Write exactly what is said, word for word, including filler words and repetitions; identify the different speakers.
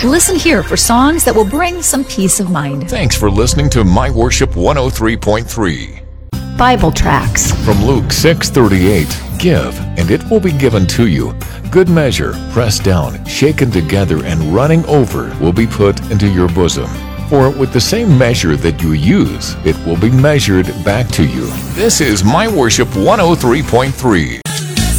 Speaker 1: Listen here for songs that will bring some peace of mind.
Speaker 2: Thanks for listening to My Worship one oh three point three.
Speaker 1: Bible tracts.
Speaker 2: From Luke six thirty-eight, give, and it will be given to you. Good measure, pressed down, shaken together, and running over will be put into your bosom. For with the same measure that you use, it will be measured back to you. This is My Worship one oh three point three.